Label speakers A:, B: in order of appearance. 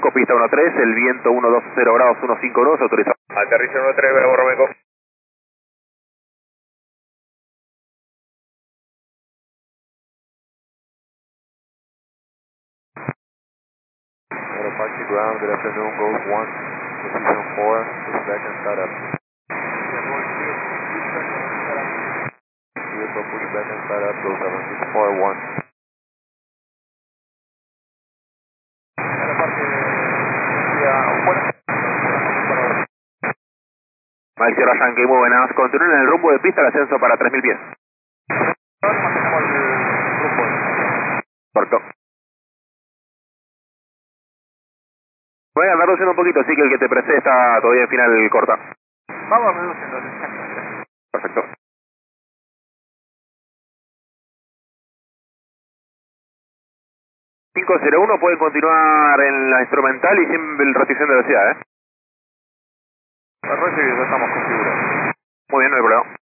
A: Romeo, pista 13, el viento 120 grados 152, autorizado.
B: Aterriza 13, Bravo Romeo.
C: Apache ground, good afternoon, Ghost 1, position 4, push back and start up. Vehicle push back and start up, Ghost 7641.
A: Mike Sierra Yankee, muy buenas. Continúen en el rumbo de pista, el ascenso para 3000 pies. Corto. Voy a andar reduciendo un poquito, así que el que te presté está todavía en final corta.
B: Vamos reduciendo.
A: Perfecto. ...501 pueden continuar en la instrumental y sin restricción de velocidad,
C: Recibido, estamos configurados.
A: Muy bien, no hay problema.